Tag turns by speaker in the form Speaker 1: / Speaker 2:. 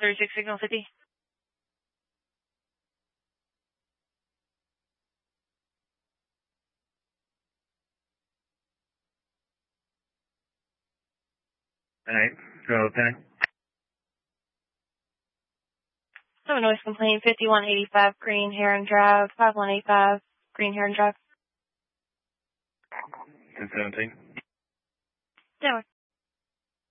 Speaker 1: 36 Signal 50.
Speaker 2: Alright, so 10.
Speaker 1: So noise complaint 5185 Green Heron Drive, 5185 Green Heron Drive.
Speaker 2: 1017.
Speaker 1: Down.